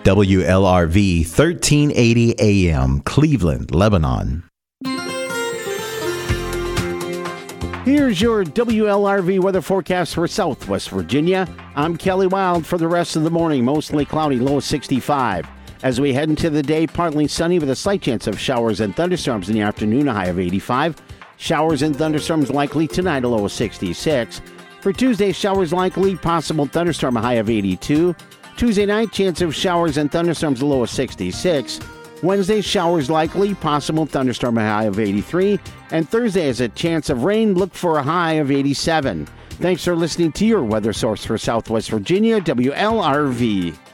WLRV 1380 AM, Cleveland, Lebanon. Here's your WLRV weather forecast for Southwest Virginia. I'm Kelly Wild for the rest of the morning. Mostly cloudy, low of 65. As we head into the day, partly sunny with a slight chance of showers and thunderstorms in the afternoon, a high of 85. Showers and thunderstorms likely tonight, a low of 66. For Tuesday, showers likely, possible thunderstorm, a high of 82. Tuesday night, chance of showers and thunderstorms, a low of 66. Wednesday, showers likely, possible thunderstorm, a high of 83. And Thursday has a chance of rain, look for a high of 87. Thanks for listening to your weather source for Southwest Virginia, WLRV.